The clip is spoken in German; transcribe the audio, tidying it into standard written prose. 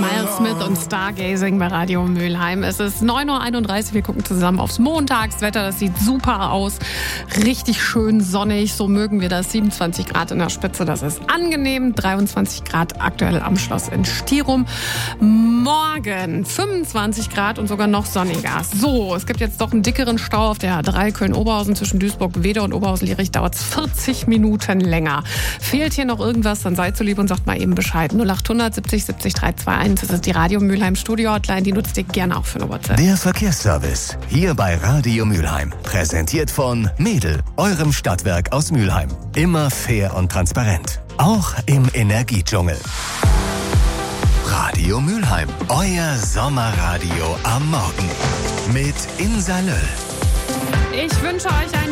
Miles Smith und Stargazing bei Radio Mülheim. Es ist 9.31 Uhr, wir gucken zusammen aufs Montagswetter. Das sieht super aus, richtig schön sonnig, so mögen wir das. 27 Grad in der Spitze, das ist angenehm. 23 Grad aktuell am Schloss in Stirum. Morgen 25 Grad und sogar noch sonniger. So, es gibt jetzt doch einen dickeren Stau auf der A3 Köln-Oberhausen zwischen Duisburg-Wede und Oberhausen-Lierich. Dauert es 40 Minuten länger. Fehlt hier noch irgendwas, dann seid so lieb und sagt mal eben Bescheid. 0800 70 70 321. Das ist die Radio Mülheim Studio Hotline. Die nutzt ihr gerne auch für eine WhatsApp. Der Verkehrsservice hier bei Radio Mülheim. Präsentiert von Mädel, eurem Stadtwerk aus Mülheim. Immer fair und transparent. Auch im Energiedschungel. Radio Mülheim. Euer Sommerradio am Morgen. Mit Insa Löll. Ich wünsche euch einen